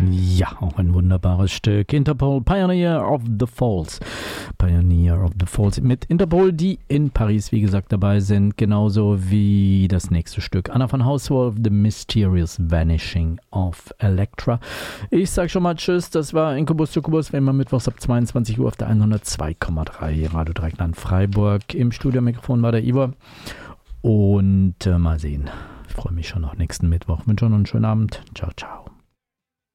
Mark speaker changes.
Speaker 1: Ja, auch ein wunderbares Stück. Interpol, Pioneer of the Falls. Pioneer of the Falls mit Interpol, die in Paris, wie gesagt, dabei sind. Genauso wie das nächste Stück. Anna von Hauswolf, The Mysterious Vanishing of Electra. Ich sag schon mal Tschüss. Das war Inkubus Succubus, wie immer mittwochs ab 22 Uhr auf der 102,3 Radio Dreieckland Freiburg. Im Studiomikrofon war der Ivor. Und mal sehen. Ich freue mich schon auf nächsten Mittwoch. Wünsche noch einen schönen Abend. Ciao, ciao.